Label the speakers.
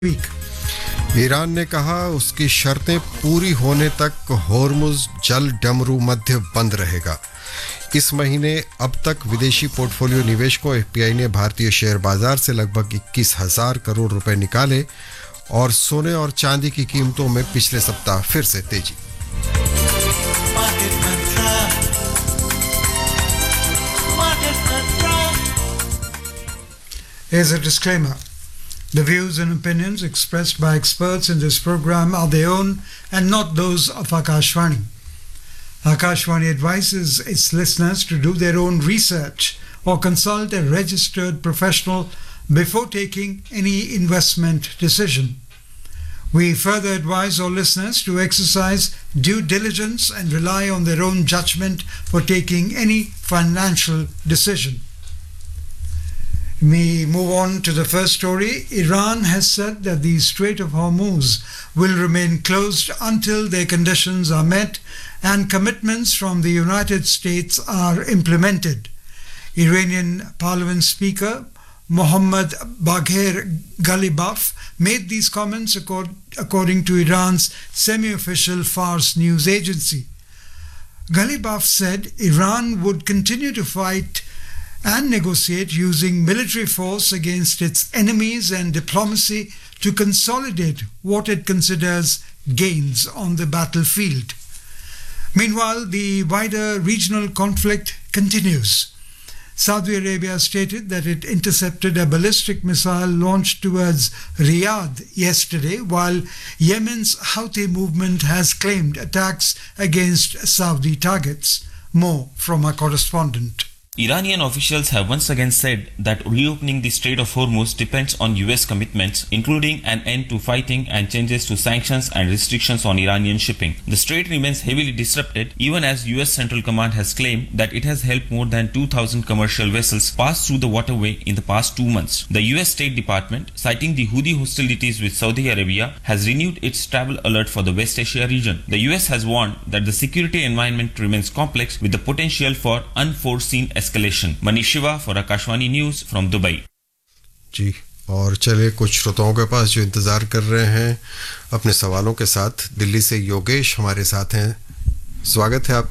Speaker 1: Week.
Speaker 2: Iran ने कहा उसकी शर्तें पूरी होने तक होर्मुज जल डमरू मध्य बंद रहेगा। इस महीने अब तक विदेशी पोर्टफोलियो निवेशकों एफपीआई ने भारतीय शेयर बाजार से लगभग 21,000 करोड़ रुपए निकाले और सोने और चांदी की कीमतों में पिछले सप्ताह फिर से तेजी।
Speaker 1: Here's a disclaimer. The views and opinions expressed by experts in this program are their own and not those of Akashvani. Akashvani advises its listeners to do their own research or consult a registered professional before taking any investment decision. We further advise all listeners to exercise due diligence and rely on their own judgment for taking any financial decision. We move on to the first story. Iran has said that the Strait of Hormuz will remain closed until their conditions are met and commitments from the United States are implemented. Iranian Parliament Speaker Mohammad Bagher Ghalibaf made these comments according to Iran's semi-official Fars news agency. Ghalibaf said Iran would continue to fight and negotiate using military force against its enemies and diplomacy to consolidate what it considers gains on the battlefield. Meanwhile, the wider regional conflict continues. Saudi Arabia stated that it intercepted a ballistic missile launched towards Riyadh yesterday, while Yemen's Houthi movement has claimed attacks against Saudi targets. More from our correspondent.
Speaker 3: Iranian officials have once again said that reopening the Strait of Hormuz depends on US commitments, including an end to fighting and changes to sanctions and restrictions on Iranian shipping. The strait remains heavily disrupted, even as US Central Command has claimed that it has helped more than 2,000 commercial vessels pass through the waterway in the past 2 months. The US State Department, citing the Houthi hostilities with Saudi Arabia, has renewed its travel alert for the West Asia region. The US has warned that the security environment remains complex with the potential for unforeseen escalation. Manish Shiva for Akashvani News from Dubai.
Speaker 2: जी, और चले कुछ श्रोताओं के पास जो इंतजार कर रहे हैं अपने सवालों के साथ। दिल्ली से योगेश हमारे साथ हैं। स्वागत है आप।